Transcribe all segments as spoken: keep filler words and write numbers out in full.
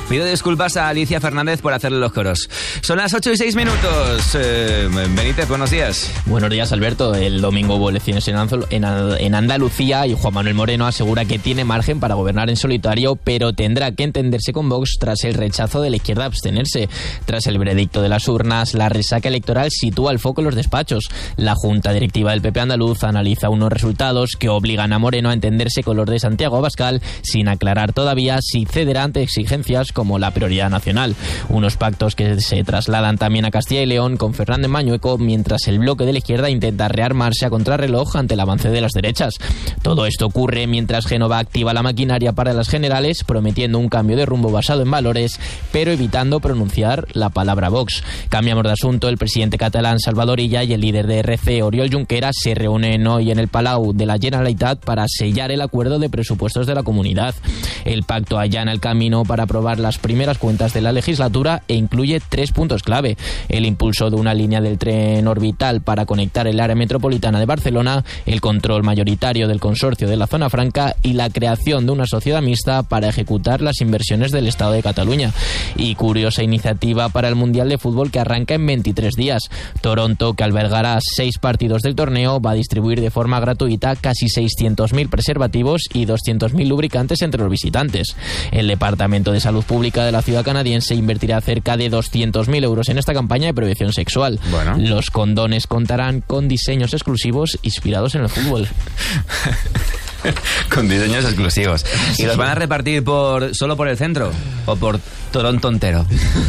Pido disculpas a Alicia Fernández por hacerle los coros. Son las ocho y seis minutos. Eh, Benítez, buenos días. Buenos días, Alberto. El domingo hubo elecciones en, Anzol, en, en Andalucía y Juan Manuel Moreno asegura que tiene margen para gobernar en solitario, pero tendrá que entenderse con Vox tras el rechazo de la izquierda a abstenerse. Tras el veredicto de las urnas, la resaca electoral sitúa el foco en los despachos. La Junta Directiva del P P andaluz analiza unos resultados que obligan a Moreno a entenderse con los de Santiago Abascal, sin aclarar todavía si cederá ante exigencias como la prioridad nacional. Unos pactos que se trasladan también a Castilla y León con Fernández Mañueco, mientras el bloque de la izquierda intenta rearmarse a contrarreloj ante el avance de las derechas. Todo esto ocurre mientras Génova activa la maquinaria para las generales, prometiendo un cambio de rumbo basado en valores, pero evitando pronunciar la palabra Vox. Cambiamos de asunto. El presidente catalán Salvador Illa y el líder de R C, Oriol Junqueras, se reúnen hoy en el Palau de la Generalitat para sellar el acuerdo de presupuestos de la comunidad. El pacto allana el camino para aprobar las primeras cuentas de la legislatura e incluye tres puntos clave: el impulso de una línea del tren orbital para conectar el área metropolitana de Barcelona, el control mayoritario del consorcio de la Zona Franca y la creación de una sociedad mixta para ejecutar las inversiones del Estado de Cataluña. Y curiosa iniciativa para el Mundial de Fútbol que arranca en veintitrés días. Toronto, que albergará seis partidos del torneo, va a distribuir de forma gratuita casi seiscientos mil preservativos y doscientos mil lubricantes entre los visitantes. El Departamento de Salud Pública de la ciudad canadiense invertirá cerca de doscientos mil euros en esta campaña de prevención sexual. Bueno. Los condones contarán con diseños exclusivos inspirados en el fútbol. Con diseños exclusivos. ¿Y los van a repartir por solo por el centro o por Toronto entero?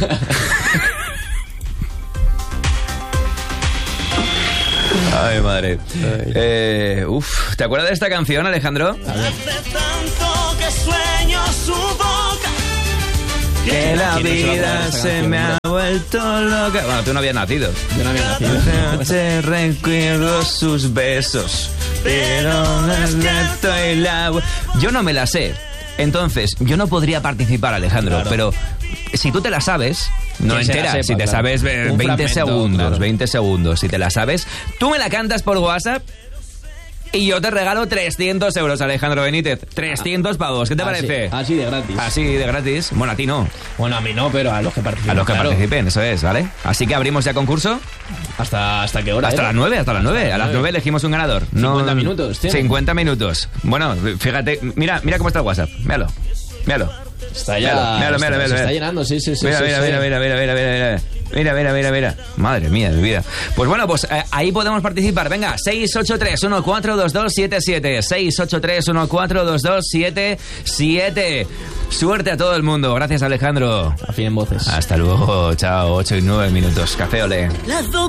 Ay, madre. Ay. Eh, uf, ¿te acuerdas de esta canción, Alejandro? Hace tanto que sueño su boca, que la vida se me ha vuelto loca. Bueno, tú no habías nacido. Yo no había nacido. Te recuerdo sus besos, pero estoy la... Yo no me la sé. Entonces, yo no podría participar, Alejandro, claro. Pero si tú te la sabes, no enteras. Sepa, si te claro. sabes veinte segundos, claro. veinte segundos, si te la sabes, tú me la cantas por WhatsApp y yo te regalo trescientos euros, Alejandro Benítez. trescientos pavos, ¿qué te así, parece? Así de gratis. Así de gratis. Bueno, a ti no. Bueno, a mí no, pero a los que participen. A los que claro. participen, eso es, ¿vale? Así que abrimos ya concurso. ¿Hasta, hasta qué hora? Hasta eh? las nueve, hasta las nueve. A las nueve elegimos un ganador. cincuenta minutos, ¿tiene? cincuenta minutos. Bueno, fíjate, mira, mira cómo está el WhatsApp. Míralo, míralo. Está ya. Míralo, míralo, está, míralo. Se está llenando, sí, sí, sí. Mira, sí, mira, sí. mira, mira, mira, mira, mira, mira. Mira, mira, mira, mira. Madre mía de mi vida. Pues bueno, pues eh, ahí podemos participar. Venga, seis ocho tres uno cuatro dos dos siete siete. seis ocho tres uno cuatro dos dos siete siete. Suerte a todo el mundo. Gracias, Alejandro. Afinen voces. Hasta luego. Chao. ocho y nueve minutos. Café Olé.